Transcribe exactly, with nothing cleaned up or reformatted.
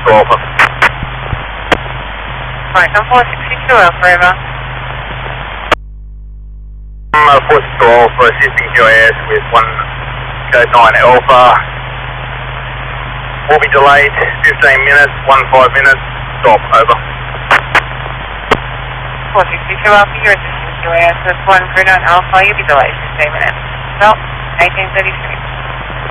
two Alpha. Right, I'm four sixty-two Alpha, over. Uh, four sixty-two Alpha, assisting Q A S with one code nine Alpha. Will be delayed fifteen minutes, one five minutes, stop, over. four sixty-two Alpha, you're assisting Q A S with one code nine Alpha, you'll be delayed fifteen minutes. Stop, eighteen thirty-six.